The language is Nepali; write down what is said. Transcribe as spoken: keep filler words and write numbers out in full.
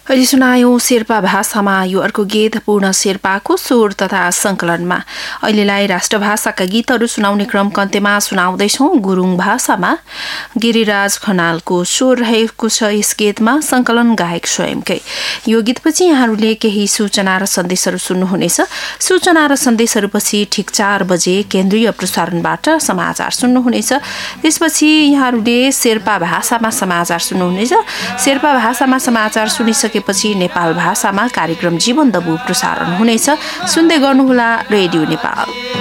अहिले सुनायौं शेर्पा भाषामा यो अर्को गीत पूर्ण शेर्पाको स्वर तथा संकलनमा। अहिलेलाई राष्ट्रभाषाका गीतहरू सुनाउने क्रमको अन्त्यमा सुनाउँदैछौं गुरुङ भाषामा गिरिराज खनालको स्वर रहेको छ यस गीतमा, संकलन गायक स्वयंकै। यो गीतपछि यहाँहरूले केही सूचना र सन्देशहरू सुन्नुहुनेछ। सूचना र सन्देशहरूपछि ठिक चार बजे केन्द्रीय प्रसारणबाट समाचार सुन्नुहुनेछ। त्यसपछि यहाँहरूले शेर्पा भाषामा समाचार सुन्नुहुनेछ। शेर्पा भाषामा समाचार सुनिसके पछि नेपाल भाषामा कार्यक्रम जीवन दबु प्रसारण हुनेछ। सुन्दै गर्नुहोला रेडियो नेपाल।